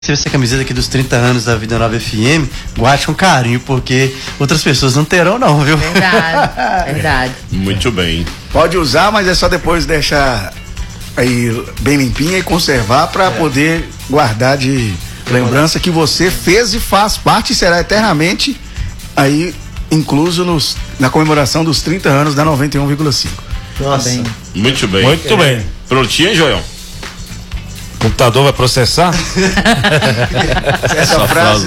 essa camiseta aqui dos 30 anos da Vida Nova FM, guarde com carinho, porque outras pessoas não terão não, viu? Verdade, verdade. Muito bem. Pode usar, mas é só depois deixar aí bem limpinha e conservar para poder guardar de lembrança que você fez e faz parte e será eternamente aí incluso na comemoração dos 30 anos da 91,5. Nossa. Muito bem. Muito bem. Prontinho, hein, Joel? O computador vai processar? Essa frase.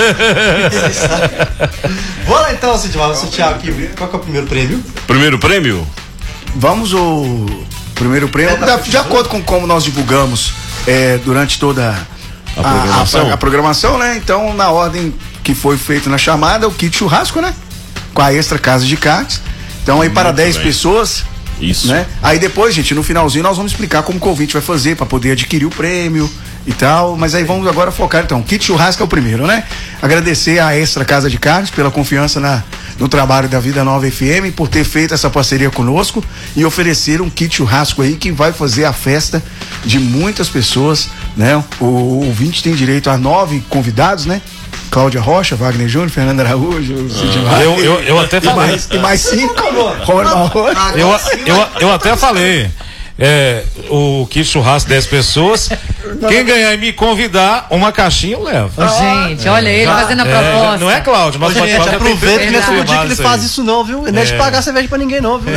Vamos lá então, Sidmar, vamos sortear aqui. Qual que é o primeiro prêmio? Primeiro prêmio? Vamos o primeiro prêmio, de acordo com como nós divulgamos durante toda a programação, né? Então, na ordem que foi feita na chamada, o kit churrasco, né? Com a extra casa de carnes. Então, aí para 10 pessoas. Isso. Né? Aí depois, gente, no finalzinho nós vamos explicar como que o ouvinte vai fazer para poder adquirir o prêmio e tal, mas aí vamos agora focar então, kit churrasco é o primeiro, né? Agradecer a Extra Casa de Carnes pela confiança no trabalho da Vida Nova FM, por ter feito essa parceria conosco e oferecer um kit churrasco aí que vai fazer a festa de muitas pessoas, né? O ouvinte tem direito a 9 convidados, né? Cláudia Rocha, Wagner Júnior, Fernando Araújo, Sidmar. Eu até falei. E mais 5, Ronald Rocha. Eu até falei. O kit churrasco 10 pessoas. Quem ganhar e me convidar, uma caixinha eu levo. Gente, olha ele fazendo a proposta. Não é, Cláudio? Mas Gente, aproveita que não é todo dia que ele faz isso não, viu? Não é de pagar cerveja pra ninguém não, viu?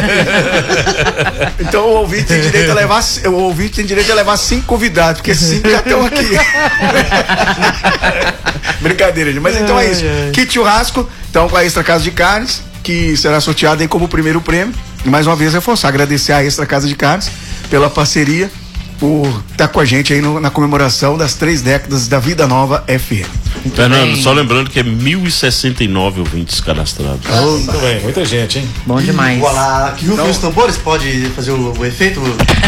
Então o ouvinte tem direito a levar 5 convidados, porque 5 já estão aqui. Brincadeira, gente. Mas então é isso. Kit churrasco, então com a Extra Casa de Carnes, que será sorteado aí como primeiro prêmio. E mais uma vez reforçar, agradecer a Extra Casa de Carnes pela parceria, por estar com a gente aí na comemoração das 3 décadas da Vida Nova FM. Fernando, só lembrando que é 1.069 ouvintes cadastrados. Muito bem, muita gente, hein? Bom demais. Vou lá, que rufem os tambores, pode fazer o efeito?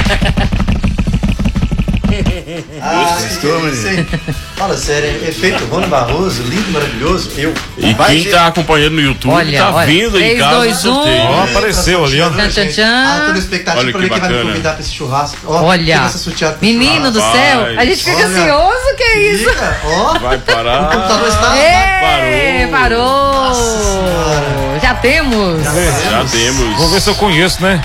Fala sério, efeito Rony Barroso, lindo, maravilhoso. E quem tá acompanhando no YouTube tá vindo 3, em casa. 2, 1. Ó, apareceu ali, ó. Tchan, tchan. Tô na expectativa Olha pra que ver quem vai me bacana. convidar pra esse churrasco. Olha, menino do céu, a gente fica ansioso, que é isso? Ó, Vai parar. o computador está. Parou. Já temos. Já temos. Vou ver se eu conheço, né?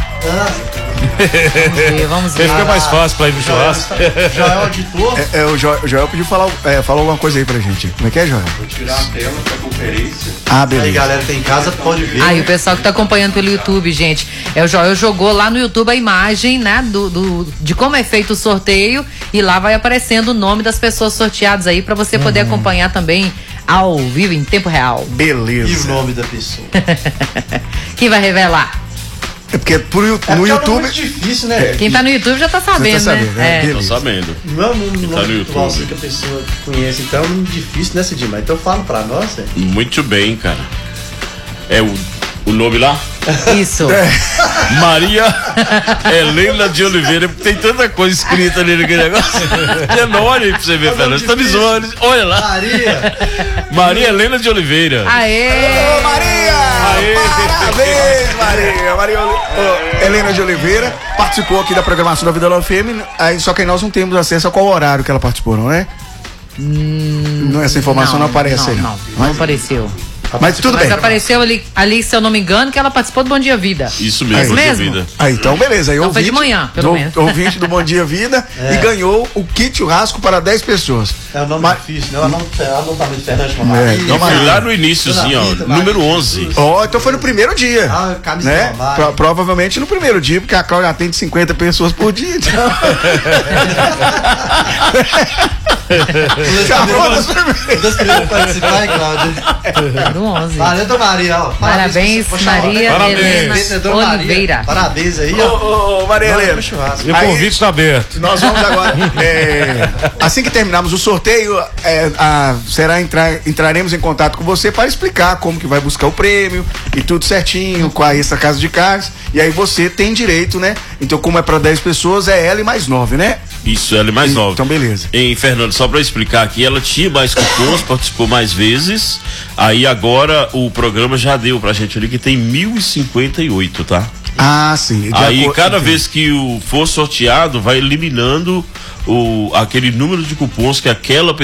Vamos Porque ver. fica mais fácil pra ir no churrasco. Já é o auditor. O Joel pediu falar alguma coisa aí pra gente. Como é que é, Joel? Vou tirar a tela pra conferência. Ah, beleza. Aí, galera, tem em casa, pode ver. Aí, o pessoal que tá acompanhando pelo YouTube, gente, o Joel jogou lá no YouTube a imagem, né, de como é feito o sorteio, e lá vai aparecendo o nome das pessoas sorteadas aí pra você poder acompanhar também ao vivo, em tempo real. Beleza. E o nome da pessoa. Quem vai revelar? É porque no É YouTube. muito difícil, né? Quem tá no YouTube já tá sabendo, sabendo, né? né? Tô sabendo. Não é um nome tá no virtual YouTube. assim que a pessoa conhece, então é muito difícil, né, Sidmar? Então fala pra nós, né? Muito bem, cara. É o nome lá? Isso. Maria Helena de Oliveira. Tem tanta coisa escrita ali naquele negócio. É enorme pra você ver, Fernando. Você tá me zoando. Olha lá. Maria Helena de Oliveira. Aê! Ô, Maria! Parabéns, Maria Helena de Oliveira participou aqui da programação da Vida Nova FM, aí, só que nós não temos acesso a qual horário que ela participou, não é? Não, essa informação não aparece aí, não. Não apareceu. Mas tudo Mas bem. apareceu ali, se eu não me engano, que ela participou do Bom Dia Vida. Isso mesmo, Isso Bom Dia mesmo? Vida. Aí, então, beleza. Aí, Então foi de manhã, pelo menos. Ouvinte do Bom Dia Vida e ganhou o kit churrasco para 10 pessoas. É o nome difícil, né? Ela não tá muito Fernandes com Maria. Então, Foi lá no iníciozinho, ó. Número 11. Ó, então foi no primeiro dia. Ah, camisa né? normal. Provavelmente no primeiro dia, porque a Cláudia atende 50 pessoas por dia. Então... Já foi nos primeiros. Das primeiras participar, hein, Cláudia? Do 11. Valeu, dona Maria. Ó. Parabéns, Vou chamar, Maria né? Helena Dona Maria. Oliveira. Parabéns aí, ó. Ô, Maria Helena. E o convite tá aberto. Nós vamos agora. Assim que terminarmos o sorteio, entraremos em contato com você para explicar como que vai buscar o prêmio e tudo certinho, com a Extra Casa de Carnes. E aí você tem direito, né? Então, como é para 10 pessoas, é ela e mais 9, né? Isso, ela é mais nova. Então, beleza. Em Fernando, só pra explicar aqui, ela tinha mais cupons, participou mais vezes. Aí agora o programa já deu pra gente ali que tem 1.058, tá? Ah, sim. Aí cada vez que for sorteado, vai eliminando aquele número de cupons que aquela